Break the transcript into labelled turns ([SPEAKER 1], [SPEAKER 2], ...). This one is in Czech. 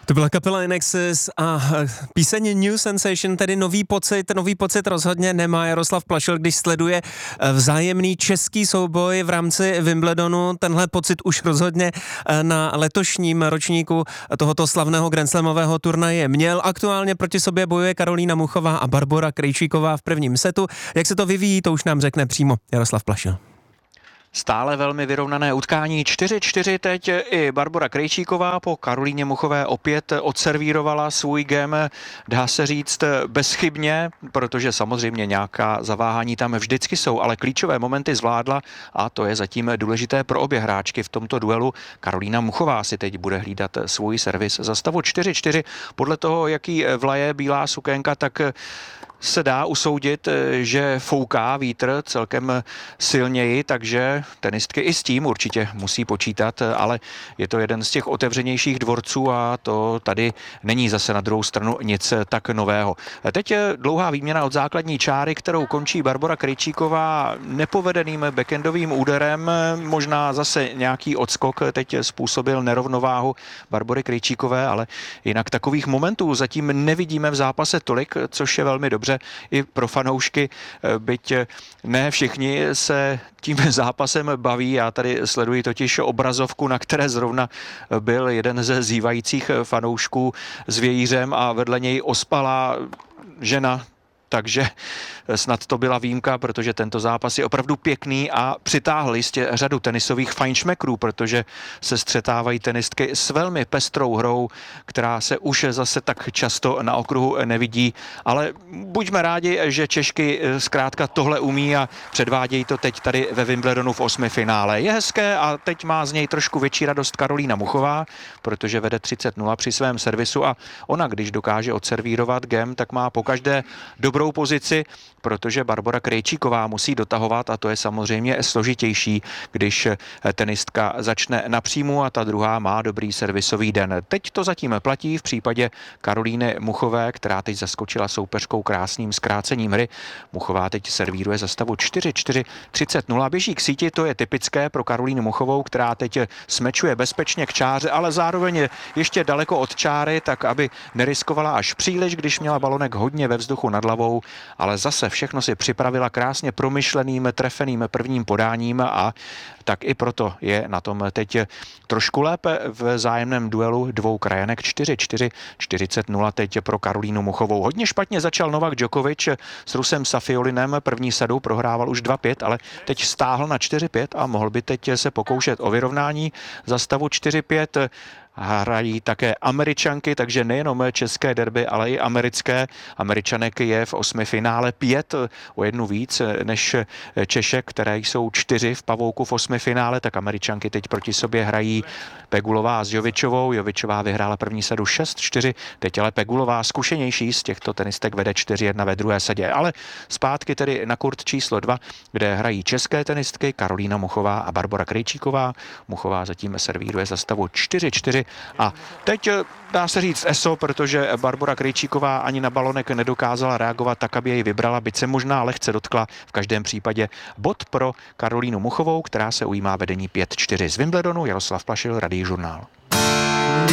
[SPEAKER 1] To byla kapela Inexis a píseň New Sensation, tedy nový pocit rozhodně nemá Jaroslav Plašil, když sleduje vzájemný český souboj v rámci Wimbledonu. Tenhle pocit už rozhodně na letošním ročníku tohoto slavného grandslamového turnaje měl. Aktuálně proti sobě bojuje Karolína Muchová a Barbora Krejčíková v prvním setu. Jak se to vyvíjí, to už nám řekne přímo Jaroslav Plašil.
[SPEAKER 2] Stále velmi vyrovnané utkání 4-4 teď i Barbora Krejčíková po Karolíně Muchové opět odservírovala svůj game, dá se říct bezchybně, protože samozřejmě nějaká zaváhání tam vždycky jsou, ale klíčové momenty zvládla a to je zatím důležité pro obě hráčky v tomto duelu. Karolína Muchová si teď bude hlídat svůj servis za stavu 4-4. Podle toho, jaký vlaje bílá sukénka, tak se dá usoudit, že fouká vítr celkem silněji, takže tenistky i s tím určitě musí počítat, ale je to jeden z těch otevřenějších dvorců a to tady není zase na druhou stranu nic tak nového. Teď je dlouhá výměna od základní čáry, kterou končí Barbora Krejčíková nepovedeným backendovým úderem. Možná zase nějaký odskok teď způsobil nerovnováhu Barbory Krejčíkové, ale jinak takových momentů zatím nevidíme v zápase tolik, což je velmi dobře i pro fanoušky, byť ne všichni se tím zápasem baví. Já tady sleduji totiž obrazovku, na které zrovna byl jeden ze zývajících fanoušků s vějířem a vedle něj ospalá žena. Takže snad to byla výjimka, protože tento zápas je opravdu pěkný a přitáhl jistě řadu tenisových fajnšmekrů, protože se střetávají tenistky s velmi pestrou hrou, která se už zase tak často na okruhu nevidí. Ale buďme rádi, že Češky zkrátka tohle umí a předvádějí to teď tady ve Wimbledonu v 8. finále. Je hezké a teď má z něj trošku větší radost Karolína Muchová, protože vede 30-0 při svém servisu a ona, když dokáže odservírovat game, tak má pokaždé dobrou pozici, protože Barbora Krejčíková musí dotahovat a to je samozřejmě složitější, když tenistka začne na příjmu a ta druhá má dobrý servisový den. Teď to zatím platí v případě Karolíny Muchové, která teď zaskočila soupeřkou krásným zkrácením hry. Muchová teď servíruje za stavu 4-4, 30-0. Běží k síti, to je typické pro Karolínu Muchovou, která teď smečuje bezpečně k čáře, ale zároveň je ještě daleko od čáry, tak aby neriskovala až příliš, když měla balonek hodně ve vzduchu nad hlavou, ale zase všechno si připravila krásně promyšleným, trefeným prvním podáním a tak i proto je na tom teď trošku lépe v zájemném duelu dvou krajanek 4-4, 40-0 teď pro Karolínu Muchovou. Hodně špatně začal Novak Djokovic s Rusem Safiolinem, první sadu prohrával už 2-5, ale teď stáhl na 4-5 a mohl by teď se pokoušet o vyrovnání za stavu 4-5. Hrají také Američanky, takže nejenom české derby, ale i americké. Američanek je v 8. finále 5, o jednu víc než Češek, které jsou 4 v pavouku v 8. finále, tak Američanky teď proti sobě hrají Pegulová s Jovičovou. Jovičová vyhrála první sadu 6-4, teď ale Pegulová zkušenější z těchto tenistek vede 4-1 ve druhé sadě. Ale zpátky tedy na kurt číslo 2, kde hrají české tenistky Karolína Muchová a Barbora Krejčíková. Muchová zatím servíruje za stavu 4-4 a teď dá se říct ESO, protože Barbora Krejčíková ani na balonek nedokázala reagovat tak, aby jej vybrala, byť se možná lehce dotkla. V každém případě bod pro Karolínu Muchovou, která se ujímá vedení 5-4 z Wimbledonu. Jaroslav Plašil, Radiožurnál.